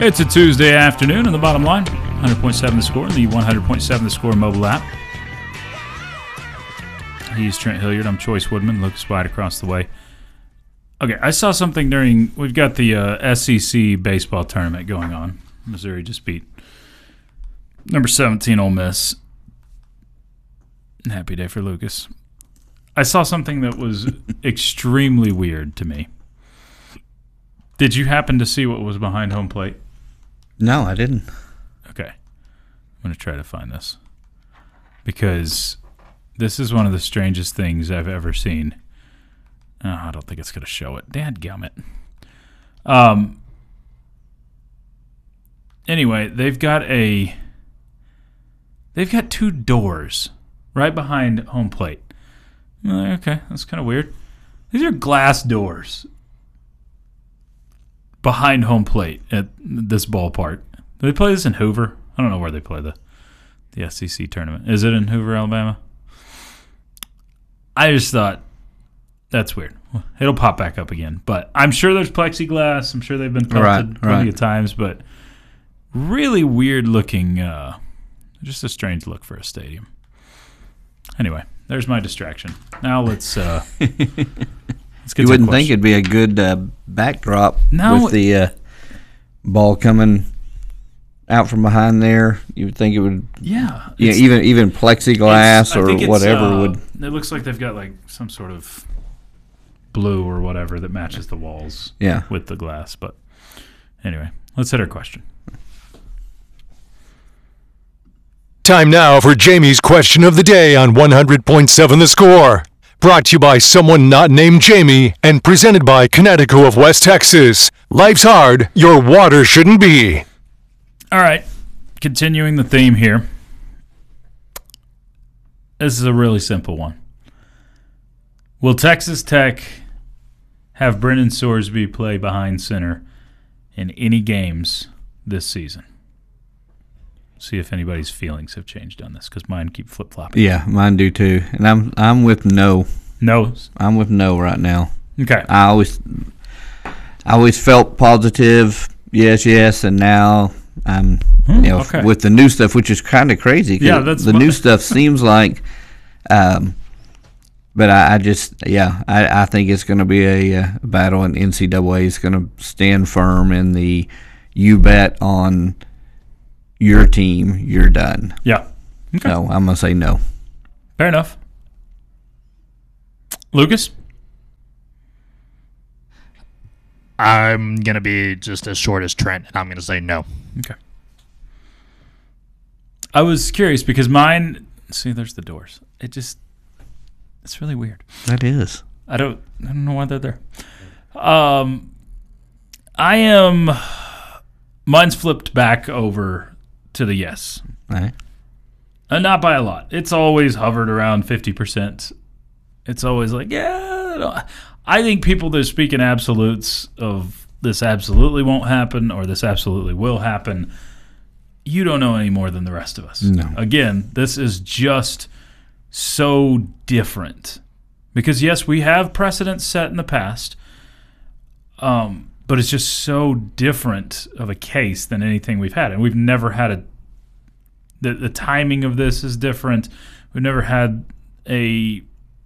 It's a Tuesday afternoon, and the bottom line, 100.7 The Score, and the 100.7 The Score mobile app. He's Trent Hilliard. I'm Choice Woodman. Lucas White across the way. Okay, I saw something we've got the SEC baseball tournament going on. Missouri just beat number 17 Ole Miss. Happy day for Lucas. I saw something that was extremely weird to me. Did you happen to see what was behind home plate? No, I didn't. Okay. I'm going to try to find this. Because this is one of the strangest things I've ever seen. Oh, I don't think it's going to show it. Dadgummit. Anyway, they've got two doors right behind home plate. Okay, that's kind of weird. These are glass doors behind home plate at this ballpark. Do they play this in Hoover? I don't know where they play the SEC tournament. Is it in Hoover, Alabama? I just thought, that's weird. It'll pop back up again. But I'm sure there's plexiglass. I'm sure they've been pelted plenty of times. But really weird looking, just a strange look for a stadium. Anyway, there's my distraction. Now let's get you wouldn't think it'd be a good backdrop with the ball coming out from behind there. You would think it would. Yeah. Even plexiglass or whatever would. It looks like they've got like some sort of blue or whatever that matches the walls. Yeah. With the glass, but anyway, let's hit our question. Time now for Jamie's question of the day on 100.7 The Score. Brought to you by someone not named Jamie and presented by Connecticut of West Texas. Life's hard, your water shouldn't be. All right, continuing the theme here. This is a really simple one. Will Texas Tech have Brendan Sorsby play behind center in any games this season? See if anybody's feelings have changed on this, because mine keep flip-flopping. Yeah, mine do too. And I'm with no. No? I'm with no right now. Okay. I always felt positive, yes, and now I'm with the new stuff, which is kind of crazy. Yeah, that's the new stuff seems like, but I think it's going to be a battle, and NCAA is going to stand firm in the you bet on your team, you're done. Yeah. Okay. So I'm going to say no. Fair enough. Lucas? I'm going to be just as short as Trent, and I'm going to say no. Okay. I was curious because mine, see, there's the doors. It's really weird. That is. I don't know why they're there. Mine's flipped back over to the yes. All right. And not by a lot. It's always hovered around 50%. It's always like, I think people that speak in absolutes of this absolutely won't happen or this absolutely will happen, you don't know any more than the rest of us. No. Again, this is just so different. Because, yes, we have precedents set in the past, but it's just so different of a case than anything we've had. And we've never had the timing of this is different. We've never had a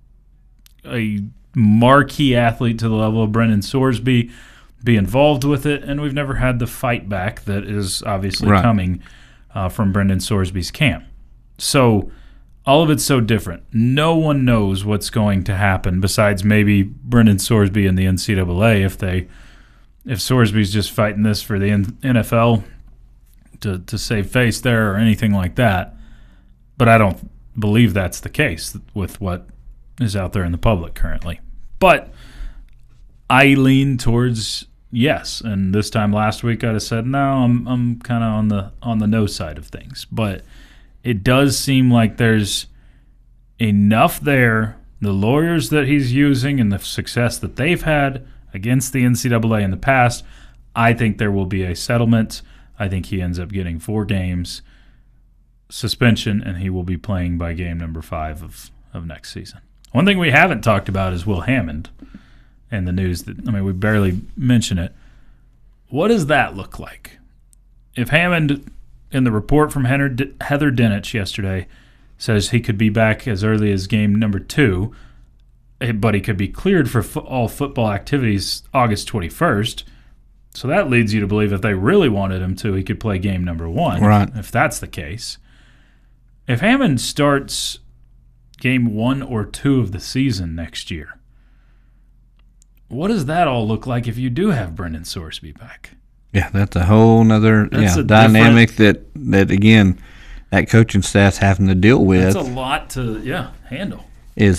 marquee athlete to the level of Brendan Sorsby be involved with it, and we've never had the fight back that is obviously coming from Brendan Sorsby's camp. So all of it's so different. No one knows what's going to happen besides maybe Brendan Sorsby and the NCAA if Sorsby's just fighting this for the NFL to save face there or anything like that. But I don't believe that's the case with what is out there in the public currently. But I lean towards yes. And this time last week I'd have said no, I'm kind of on the no side of things. But it does seem like there's enough there, the lawyers that he's using and the success that they've had against the NCAA in the past, I think there will be a settlement. I think he ends up getting 4 games suspension, and he will be playing by game number 5 of next season. One thing we haven't talked about is Will Hammond and the news that, we barely mention it. What does that look like? if Hammond, in the report from Heather Dinich yesterday, says he could be back as early as game number 2, but he could be cleared for all football activities August 21st. So that leads you to believe if they really wanted him to, he could play game number 1. Right. If that's the case. If Hammond starts game 1 or 2 of the season next year, what does that all look like if you do have Brendan Sorsby back? Yeah, that's a whole nother dynamic that again, that coaching staff's having to deal with. That's a lot to handle. Is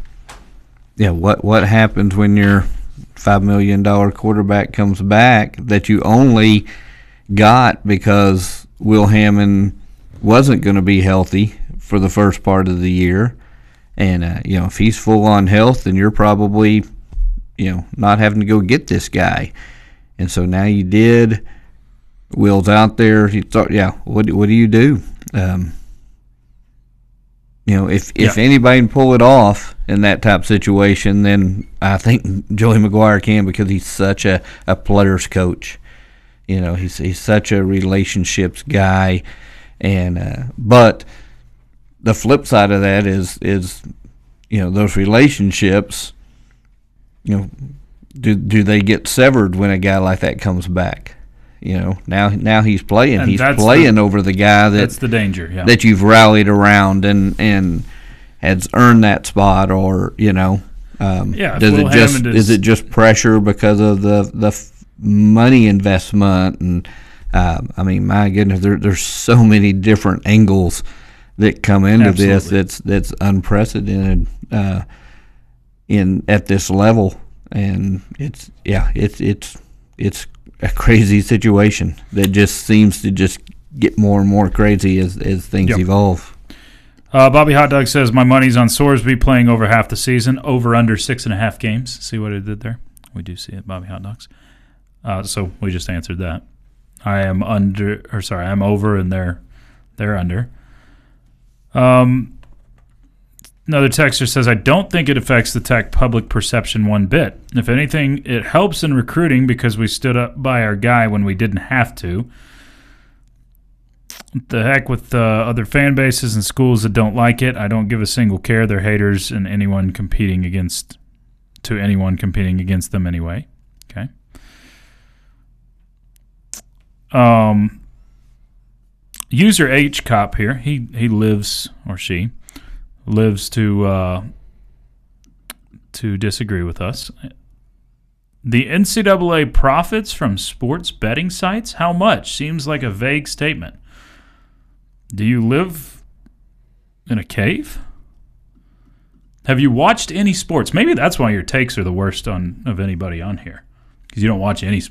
what happens when your $5 million quarterback comes back that you only got because Will Hammond wasn't going to be healthy for the first part of the year, and if he's full on health, then you're probably not having to go get this guy, and so now you did. Will's out there. He thought, what do you do? If anybody can pull it off in that type of situation, then I think Joey McGuire can, because he's such a player's coach. He's such a relationships guy, and but the flip side of that is those relationships. Do they get severed when a guy like that comes back? Now he's playing. And he's playing over the guy that's the danger. Yeah. That you've rallied around and has earned that spot, or is it just pressure because of the money investment? And my goodness, there's so many different angles that come into this. That's unprecedented at this level, and it's a crazy situation that just seems to just get more and more crazy as things evolve. Bobby Hot Dog says, my money's on Sorsby playing over half the season, over under 6.5 games. See what I did there? We do see it, Bobby Hot Dogs. So we just answered that. I'm over, and they're under. Another texter says, I don't think it affects the Tech public perception one bit. If anything, it helps in recruiting because we stood up by our guy when we didn't have to. The heck with other fan bases and schools that don't like it. I don't give a single care. They're haters and anyone competing against them anyway. Okay. User H Cop here. He lives, or she lives to disagree with us. The NCAA profits from sports betting sites? How much? Seems like a vague statement. Do you live in a cave? Have you watched any sports? Maybe that's why your takes are the worst of anybody on here, because you don't watch any sports.